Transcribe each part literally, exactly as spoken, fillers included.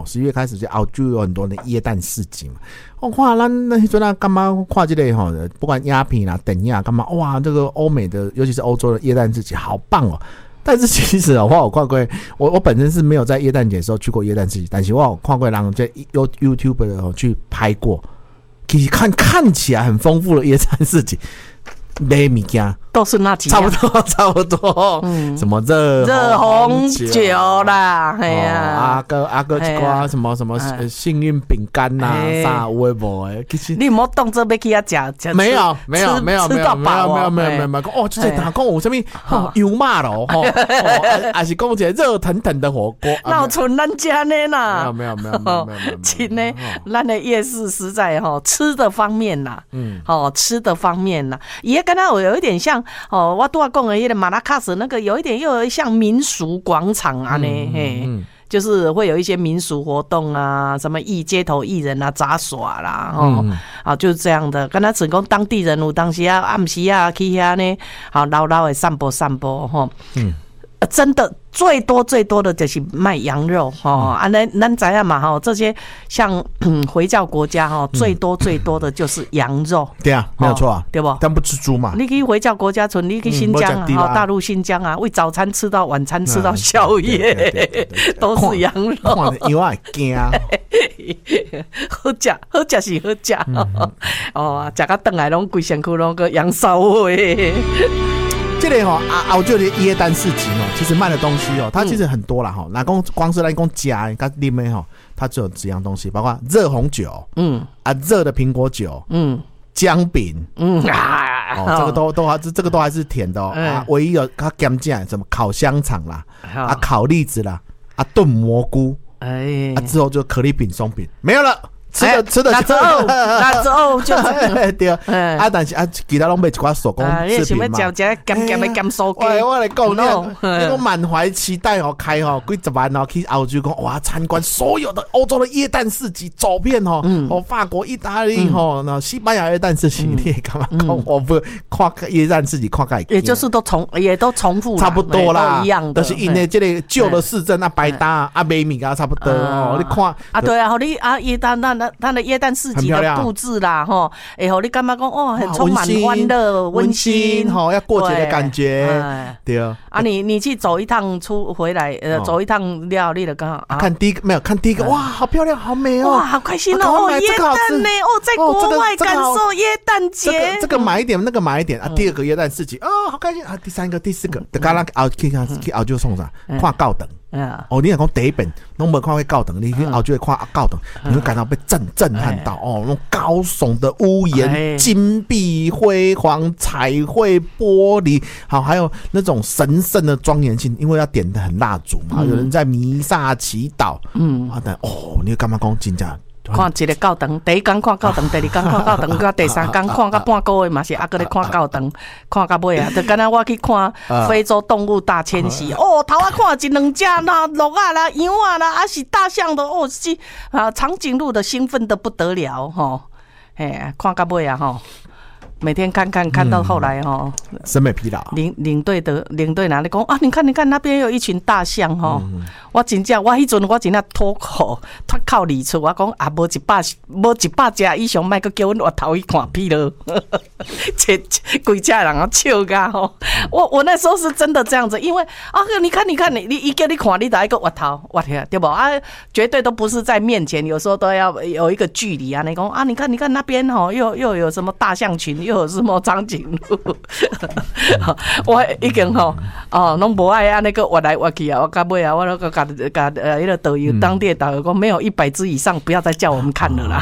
十一月开始就澳洲有很多的耶诞市集嘛。我看咱那时阵干嘛看这个吼，不管鸦片啦、电影干嘛，哇，这个欧美的，尤其是欧洲的耶诞市集好棒哦。但是其实我有看过，我我本身是没有在耶诞节的时候去过耶诞市集，但是我有看过人在 YouTube 的去拍过，其实看看起来很丰富的耶诞市集。买物件都是那几样， 差不多，差不多。嗯，什么热热红酒啦，哎呀， 阿哥阿哥一瓜什么什么幸运饼干呐，啥有诶无诶？其实你莫当做要去遐食， 没有没有没有没有没有没有没有没有哦，就是他讲有什么油麻咯，吼，还是讲一个热腾腾的火锅， 哪有像咱家呢啦？ 没有没有没有没有没有没有， 真的，咱的夜市实在吼吃的方面啦，嗯，哦吃的方面啦，也跟他有一点像哦，我都要讲的那个马拉喀什那个有一点又有像民俗广场啊呢，嘿、嗯，就是会有一些民俗活动啊，什么艺街头艺人啊杂耍啦，哦，嗯、啊就是这样的，跟他只讲当地人有当时啊暗时啊去遐呢，好唠唠的散步散步吼，嗯。真的最多最多的就是卖羊肉哦，啊，咱咱知影嘛吼，这些像回教国家吼，最多最多的就是羊肉。 对啊，没有错啊， 对不？ 但不吃猪嘛。 你去回教国家村，你去新疆啊，嗯、大陆新疆啊，为早餐吃到晚餐吃到宵夜，都是羊肉。 看有点惊。 好食，好食是好食、嗯、哦，食到转来拢规身躯拢个羊骚味。 这里哈啊，澳洲的耶诞市集哦，其实卖的东西哦，它其实很多啦哈。那光光是来讲加，它里面哈，它只有几样东西，包括热红酒，嗯啊，热的苹果酒，嗯，姜饼，嗯啊，哦，这个都都还是这个都还是甜的哦。嗯、啊，唯一有它减价，什么烤香肠啦，啊，烤栗子啦，啊，炖蘑菇，哎，啊，之后就可丽饼、松饼，没有了。吃的吃的， 那之后那之后就对啊，但是啊，其他拢买一寡手工制品嘛。你想要食食咸咸的咸酥鸡？我来讲，你我满怀期待哦，开哦几十万哦去澳洲讲哇，参观所有的欧洲的耶诞市集，走遍哦，哦法国、意大利哦，那西班牙耶诞市集，你干嘛讲？我不看耶诞市集看个， 也就是都重也都重复， 差不多啦， 一样的。 但是因为这个旧的市镇啊，百搭啊，美米啊，差不多哦。你看啊，对啊，你啊耶诞那。它的耶诞市集的布置啦，吼，哎吼，你感觉讲哦，很充满欢乐、温馨， 吼，要过节的感觉，对啊。 啊，你你去走一趟出回来，呃，走一趟料理的刚好看第一个没有看第一个，哇，好漂亮，好美哦， 哇，好开心哦，耶诞呢，哦，在国外感受耶诞节， 这个买一点，那个买一点啊。第二个耶诞市集，哦，好开心啊。第三个、第四个，刚刚澳去去澳洲送啥？看高等。哦，你若讲第一遍拢无看过高等，你去澳洲看高等，你会感到被震震撼到哦，那种高耸的屋檐、金碧辉煌、彩绘玻璃，好，还有那种神圣的庄严性，因为要点的很蜡烛嘛，有人在弥撒祈祷，嗯，啊，但哦，你干嘛讲真正？ 看一个教堂，第一天看教堂，第二天看教堂，到第三天看到半个月嘛是还搁咧看教堂，看到尾啊，就敢若我去看非洲动物大迁徙，哦，头啊看一两只啦，鹿啊啦、羊啊啦，还是大象的，哦是啊，长颈鹿的兴奋得不得了吼，哎，看到尾啊吼。每天看看看到后来哈， 审美疲劳。 领领队的领队哪里讲啊？你看你看那边有一群大象哈，嗯、我真正我迄阵我真正脱口脱口而出，我讲啊，无一百无一百只以上，莫个叫阮额头去看屁了，这规家人啊笑噶吼！我我那时候是真的这样子，因为啊，你看你看你你一叫你看，你打一个额头，我天，对不啊？绝对都不是在面前，有时候都要有一个距离啊。你讲啊，你看你看那边吼，又又有什么大象群。又有什么长颈鹿？我已经吼哦，拢无爱安那个挖来挖去啊！我到尾啊，我那个甲甲呃，那个导游当地的导游讲，没有一百只以上，不要再叫我们看了啦。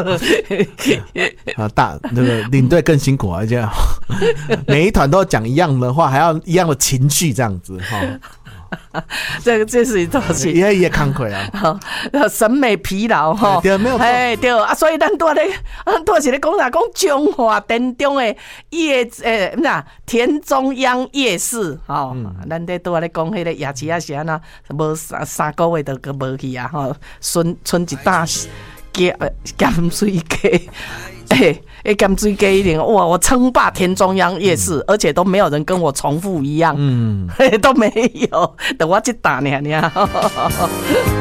啊，大那个领队更辛苦啊，而且每一团都讲一样的话，还要一样的情绪，这样子哈。 这个这是东西， 也也慷慨啊， 审美疲劳哈， 对，没有错， 哎对啊，所以咱多咧，咱多是咧讲啥？讲中华殿中的夜诶，那田中央夜市吼，咱得多咧讲迄个夜市啊是安那，无三三个月都个无去啊吼，剩剩一大咸咸水鸡。哎，哎，咸水鸡一点哇！我称霸田中央夜市，嗯、而且都没有人跟我重复一样，嗯，都没有，等我去打你啊！